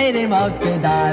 dreh dem Mauspedal.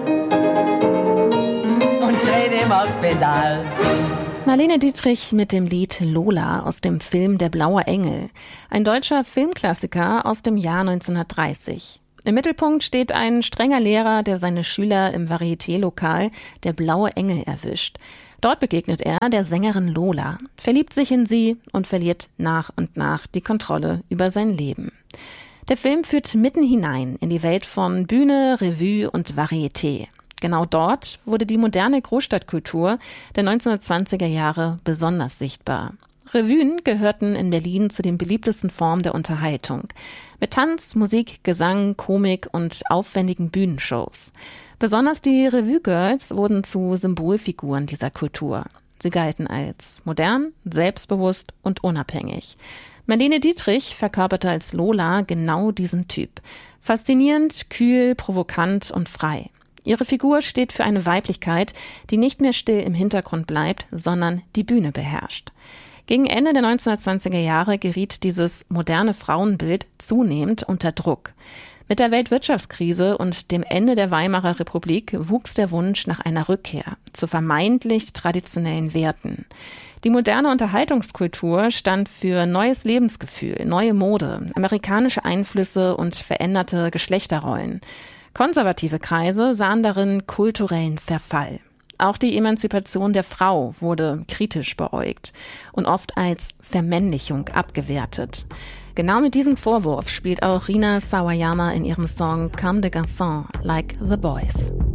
Und dreh dem Mauspedal. Marlene Dietrich mit dem Lied Lola aus dem Film Der blaue Engel. Ein deutscher Filmklassiker aus dem Jahr 1930. Im Mittelpunkt steht ein strenger Lehrer, der seine Schüler im Varieté-Lokal Der blaue Engel erwischt. Dort begegnet er der Sängerin Lola, verliebt sich in sie und verliert nach und nach die Kontrolle über sein Leben. Der Film führt mitten hinein in die Welt von Bühne, Revue und Varieté. Genau dort wurde die moderne Großstadtkultur der 1920er Jahre besonders sichtbar. Revuen gehörten in Berlin zu den beliebtesten Formen der Unterhaltung. Mit Tanz, Musik, Gesang, Komik und aufwendigen Bühnenshows. Besonders die Revue-Girls wurden zu Symbolfiguren dieser Kultur. Sie galten als modern, selbstbewusst und unabhängig. Marlene Dietrich verkörperte als Lola genau diesen Typ. Faszinierend, kühl, provokant und frei. Ihre Figur steht für eine Weiblichkeit, die nicht mehr still im Hintergrund bleibt, sondern die Bühne beherrscht. Gegen Ende der 1920er Jahre geriet dieses moderne Frauenbild zunehmend unter Druck. Mit der Weltwirtschaftskrise und dem Ende der Weimarer Republik wuchs der Wunsch nach einer Rückkehr zu vermeintlich traditionellen Werten. Die moderne Unterhaltungskultur stand für neues Lebensgefühl, neue Mode, amerikanische Einflüsse und veränderte Geschlechterrollen. Konservative Kreise sahen darin kulturellen Verfall. Auch die Emanzipation der Frau wurde kritisch beäugt und oft als Vermännlichung abgewertet. Genau mit diesem Vorwurf spielt auch Rina Sawayama in ihrem Song Comme des Garçons, Like the Boys.